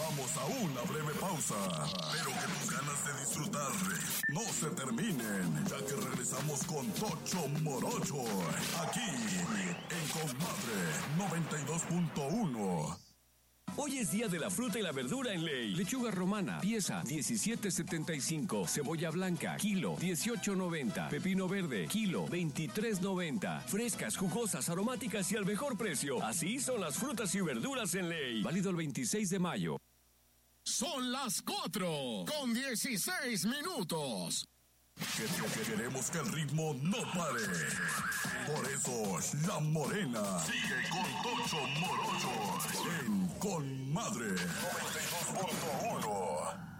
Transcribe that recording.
Vamos a una breve pausa, pero que tus ganas de disfrutar no se terminen, ya que regresamos con Tocho Morocho, aquí en Comadre 92.1. Hoy es día de la fruta y la verdura en Ley. Lechuga romana, pieza 17.75. Cebolla blanca, kilo 18.90. Pepino verde, kilo 23.90. Frescas, jugosas, aromáticas y al mejor precio. Así son las frutas y verduras en Ley. Válido el 26 de mayo. Son las 4:16. Que queremos que el ritmo no pare. Por eso, La Morena sigue con Tocho Morocho en Comadre 92.1.